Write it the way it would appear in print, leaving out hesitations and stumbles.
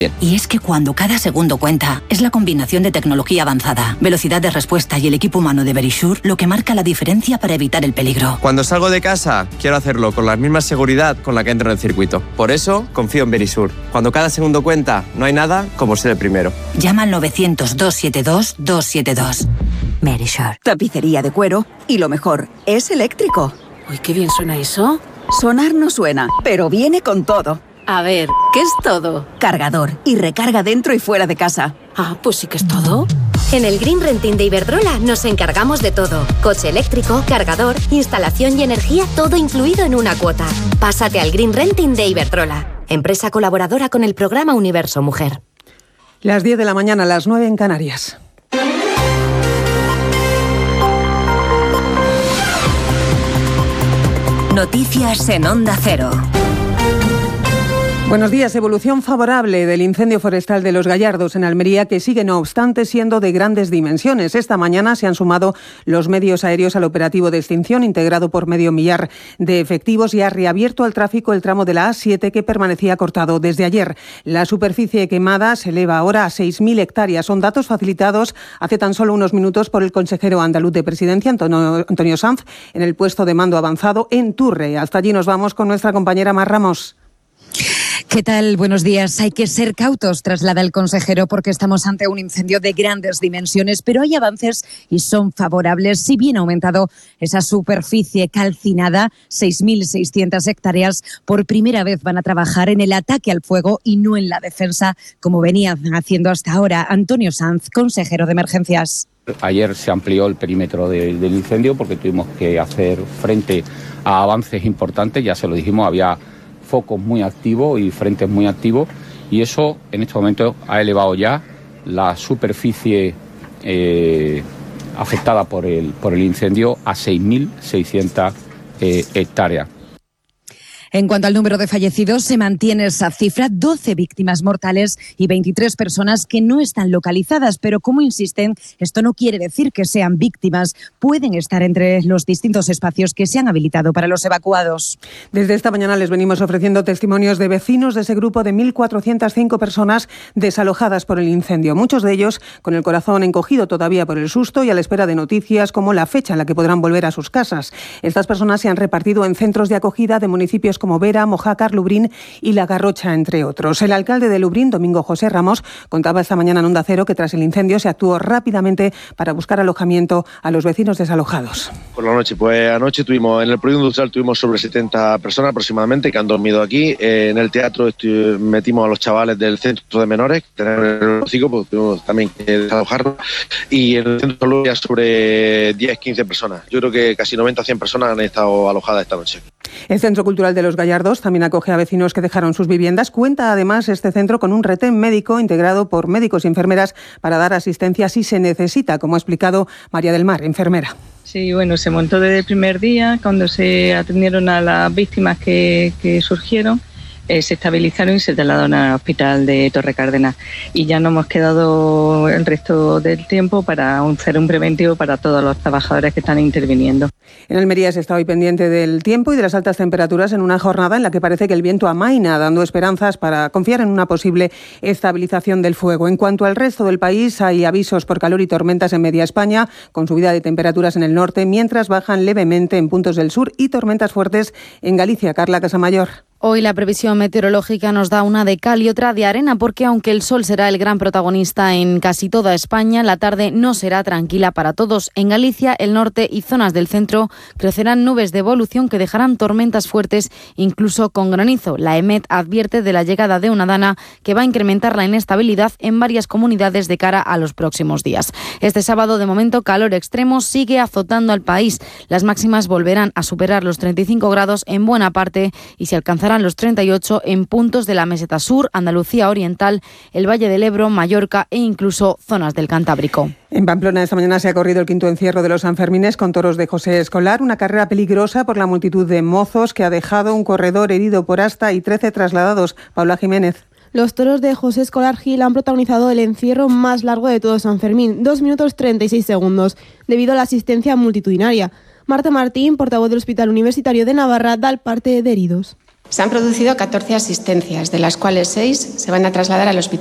Y es que cuando cada segundo cuenta, es la combinación de tecnología avanzada, velocidad de respuesta y el equipo humano de Verisure lo que marca la diferencia para evitar el peligro. Cuando salgo de casa, quiero hacerlo con la misma seguridad con la que entro en el circuito. Por eso, confío en Verisure. Cuando cada segundo cuenta, no hay nada como ser el primero. Llama al 900-272-272. Verisure. Tapicería de cuero y lo mejor, es eléctrico. Uy, qué bien suena eso. Sonar no suena, pero viene con todo. A ver, ¿qué es todo? Cargador y recarga dentro y fuera de casa. Ah, pues sí que es todo. En el Green Renting de Iberdrola nos encargamos de todo. Coche eléctrico, cargador, instalación y energía, todo incluido en una cuota. Pásate al Green Renting de Iberdrola, empresa colaboradora con el programa Universo Mujer. Las 10 de la mañana, las 9 en Canarias. Noticias en Onda Cero. Buenos días. Evolución favorable del incendio forestal de Los Gallardos en Almería, que sigue no obstante siendo de grandes dimensiones. Esta mañana se han sumado los medios aéreos al operativo de extinción integrado por medio millar de efectivos y ha reabierto al tráfico el tramo de la A7 que permanecía cortado desde ayer. La superficie quemada se eleva ahora a 6.000 hectáreas. Son datos facilitados hace tan solo unos minutos por el consejero andaluz de Presidencia, Antonio Sanz, en el puesto de mando avanzado en Turre. Hasta allí nos vamos con nuestra compañera Mar Ramos. ¿Qué tal? Buenos días. Hay que ser cautos, traslada el consejero, porque estamos ante un incendio de grandes dimensiones, pero hay avances y son favorables. Si bien ha aumentado esa superficie calcinada, 6.600 hectáreas, por primera vez van a trabajar en el ataque al fuego y no en la defensa, como venían haciendo hasta ahora. Antonio Sanz, consejero de Emergencias. Ayer se amplió el perímetro del incendio porque tuvimos que hacer frente a avances importantes. Ya se lo dijimos, había focos muy activos y frentes muy activos, y eso en este momento ha elevado ya la superficie afectada por el incendio a 6.600 hectáreas. En cuanto al número de fallecidos, se mantiene esa cifra, 12 víctimas mortales y 23 personas que no están localizadas. Pero como insisten, esto no quiere decir que sean víctimas. Pueden estar entre los distintos espacios que se han habilitado para los evacuados. Desde esta mañana les venimos ofreciendo testimonios de vecinos de ese grupo de 1.405 personas desalojadas por el incendio. Muchos de ellos con el corazón encogido todavía por el susto y a la espera de noticias como la fecha en la que podrán volver a sus casas. Estas personas se han repartido en centros de acogida de municipios como Vera, Mojácar, Lubrién y La Garrocha, entre otros. El alcalde de Lubrién, Domingo José Ramos, contaba esta mañana en Onda Cero que tras el incendio se actuó rápidamente para buscar alojamiento a los vecinos desalojados. Por la noche, pues anoche en el polígono industrial tuvimos sobre 70 personas aproximadamente que han dormido aquí. En el teatro metimos a los chavales del centro de menores, pues tuvimos también que desalojarlos. Y en el centro de salud ya sobre 10-15 personas. Yo creo que casi 90-100 personas han estado alojadas esta noche. El Centro Cultural de Los Gallardos también acoge a vecinos que dejaron sus viviendas. Cuenta además este centro con un retén médico integrado por médicos y enfermeras para dar asistencia si se necesita, como ha explicado María del Mar, enfermera. Sí, bueno, se montó desde el primer día cuando se atendieron a las víctimas que surgieron. Se estabilizaron y se trasladaron al hospital de Torre Cárdenas. Y ya nos hemos quedado el resto del tiempo para hacer un preventivo para todos los trabajadores que están interviniendo. En Almería se está hoy pendiente del tiempo y de las altas temperaturas en una jornada en la que parece que el viento amaina, dando esperanzas para confiar en una posible estabilización del fuego. En cuanto al resto del país, hay avisos por calor y tormentas en media España, con subida de temperaturas en el norte, mientras bajan levemente en puntos del sur y tormentas fuertes en Galicia. Carla Casamayor. Hoy la previsión meteorológica nos da una de cal y otra de arena, porque aunque el sol será el gran protagonista en casi toda España, la tarde no será tranquila para todos. En Galicia, el norte y zonas del centro crecerán nubes de evolución que dejarán tormentas fuertes, incluso con granizo. La EMET advierte de la llegada de una dana que va a incrementar la inestabilidad en varias comunidades de cara a los próximos días. Este sábado, de momento, calor extremo sigue azotando al país. Las máximas volverán a superar los 35 grados en buena parte y se alcanzarán los 38 en puntos de la meseta sur, Andalucía Oriental, el Valle del Ebro, Mallorca e incluso zonas del Cantábrico. En Pamplona esta mañana se ha corrido el quinto encierro de los Sanfermines con toros de José Escolar, una carrera peligrosa por la multitud de mozos que ha dejado un corredor herido por asta y 13 trasladados. Paula Jiménez. Los toros de José Escolar Gil han protagonizado el encierro más largo de todo San Fermín, 2 minutos 36 segundos, debido a la asistencia multitudinaria. Marta Martín, portavoz del Hospital Universitario de Navarra, da el parte de heridos. Se han producido 14 asistencias, de las cuales 6 se van a trasladar al hospital